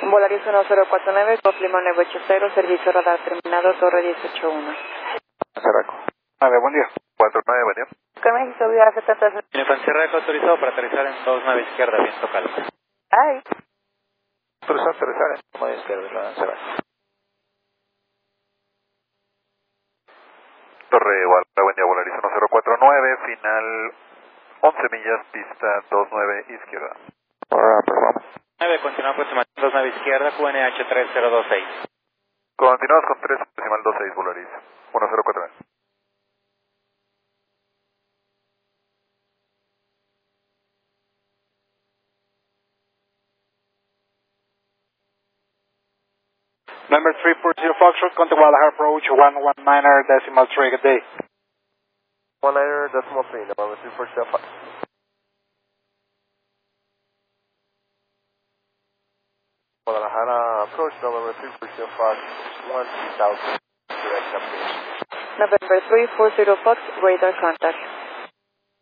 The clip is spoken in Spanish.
Volaris 1049, Coflima 980, servicio radar terminado, Torre 181. Cerraco. 9, buen día. 49, buen día. ¿Qué me hizo viajar 70? Cerraco autorizado para aterrizar en 29 izquierda, viento calma. Ay. Autorizado a aterrizar en 29 izquierda, Cerraco. Torre Guadalajara, buen día, Volaris 1049, final 11 millas, pista 29 izquierda. Vamos. 9, continúa aproximadamente 29 izquierda, QNH 3026. Continuamos con 3, decimal 26, Volaris 1049. Number 340 Foxtrot, contact Guadalajara approach 119.3, good day. 19.3, number 340 Fox. Guadalajara approach, number 340 Fox, 1000, direct approach. November 340 Fox, radar contact.